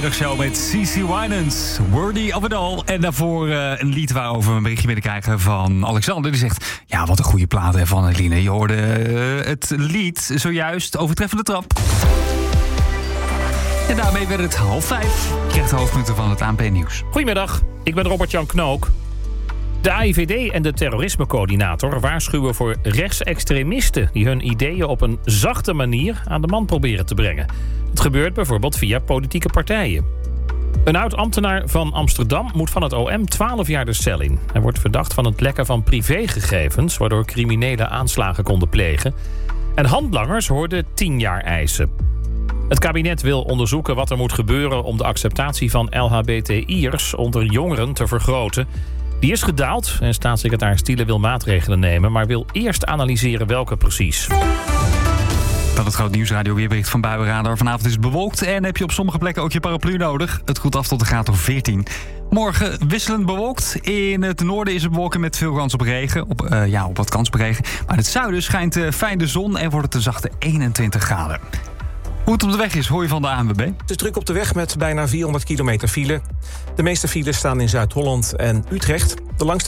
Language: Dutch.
middagshow met CeCe Winans, Worthy of It All. En daarvoor een lied waarover we een berichtje binnenkrijgen van Alexander. Die zegt, ja, wat een goede plaat hè, van Eline. Je hoorde het lied zojuist, Overtreffende Trap. En daarmee werd het 4:30. Je krijgt de hoofdpunten van het ANP-nieuws. Goedemiddag, ik ben Robert-Jan Knook. De AIVD en de terrorismecoördinator waarschuwen voor rechtsextremisten die hun ideeën op een zachte manier aan de man proberen te brengen. Het gebeurt bijvoorbeeld via politieke partijen. Een oud-ambtenaar van Amsterdam moet van het OM 12 jaar de cel in. Hij wordt verdacht van het lekken van privégegevens, waardoor criminelen aanslagen konden plegen. En handlangers hoorden 10 jaar eisen. Het kabinet wil onderzoeken wat er moet gebeuren om de acceptatie van LHBTI'ers onder jongeren te vergroten. Die is gedaald en staatssecretaris Stiele wil maatregelen nemen, maar wil eerst analyseren welke precies. Dan het groot nieuwsradio weerbericht van Buienradar. Vanavond is het bewolkt en heb je op sommige plekken ook je paraplu nodig. Het koelt af tot een graad of 14. Morgen wisselend bewolkt. In het noorden is het bewolken met veel kans op regen. Op wat kans op regen. Maar in het zuiden schijnt fijn de zon en wordt het een zachte 21 graden. Hoe het op de weg is, hoor je van de ANWB. Het is druk op de weg met bijna 400 kilometer file. De meeste files staan in Zuid-Holland en Utrecht. De langste